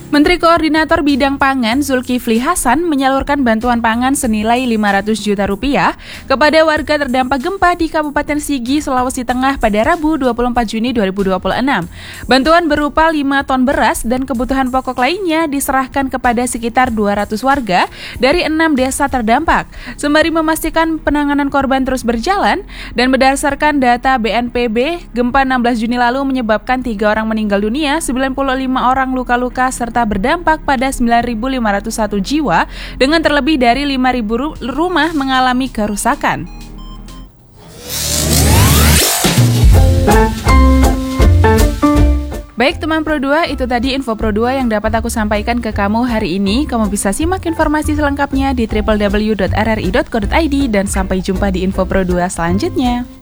Menteri Koordinator Bidang Pangan Zulkifli Hasan menyalurkan bantuan pangan senilai Rp500 juta kepada warga terdampak gempa di Kabupaten Sigi, Sulawesi Tengah pada Rabu 24 Juni 2026. Bantuan berupa 5 ton beras dan kebutuhan pokok lainnya diserahkan kepada sekitar 200 warga dari 6 desa terdampak, sembari memastikan penanganan korban terus berjalan. Dan berdasarkan data BNPB, gempa 16 Juni lalu menyebabkan 3 orang meninggal dunia, 95 orang luka-luka, serta berdampak pada 9.501 jiwa dengan terlebih dari 5.000 rumah mengalami kerusakan. Baik teman Pro2, itu tadi info Pro2 yang dapat aku sampaikan ke kamu hari ini. Kamu bisa simak informasi selengkapnya di www.rri.co.id dan sampai jumpa di info Pro2 selanjutnya.